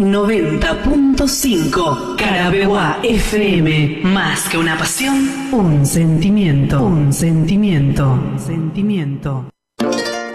90.5 Carabeguá FM. Más que una pasión, un sentimiento. Un sentimiento. Sentimiento.